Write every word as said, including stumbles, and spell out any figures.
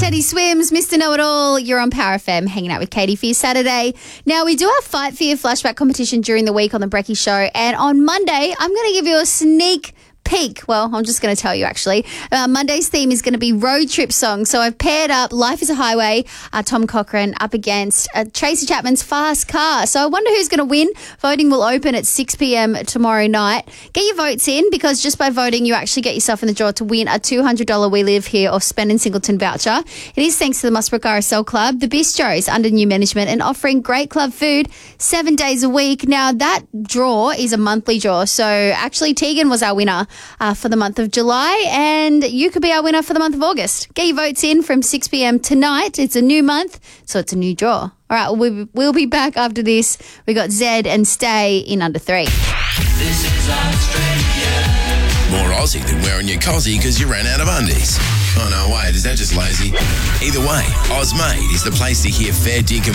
Teddy Swims, Mister Know-It-All. You're on Power F M, hanging out with Katie for your Saturday. Now, we do have Fight for Your flashback competition during the week on The Brekkie Show. And on Monday, I'm going to give you a sneak peek. Well, I'm just going to tell you, actually. Uh, Monday's theme is going to be road trip songs. So I've paired up Life is a Highway, uh, Tom Cochrane, up against uh, Tracy Chapman's Fast Car. So I wonder who's going to win. Voting will open at six p.m. tomorrow night. Get your votes in, because just by voting, you actually get yourself in the draw to win a two hundred dollars We Live Here or Spend in Singleton voucher. It is thanks to the Musbrook R S L Club. The Bistros under new management and offering great club food seven days a week. Now, that draw is a monthly draw. So actually, Tegan was our winner Uh, for the month of July, and you could be our winner for the month of August. Get your votes in from six p.m. tonight. It's a new month, so it's a new draw. All right, we'll, we'll be back after this. We got Zed and Stay in under three. This is Australia. More Aussie than wearing your cozzy because you ran out of undies. Oh, no, wait, is that just lazy? Either way, Ozmade is the place to hear fair dinkum